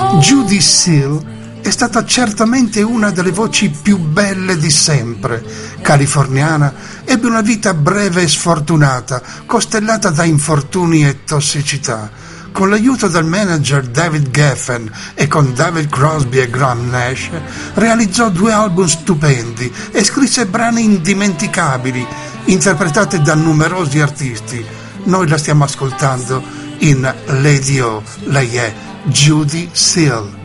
Judy Seal è stata certamente una delle voci più belle di sempre. Californiana, ebbe una vita breve e sfortunata, costellata da infortuni e tossicità. Con l'aiuto del manager David Geffen e con David Crosby e Graham Nash, realizzò 2 album stupendi e scrisse brani indimenticabili, interpretati da numerosi artisti. Noi la stiamo ascoltando in Lady O. Lei è Judy Seal.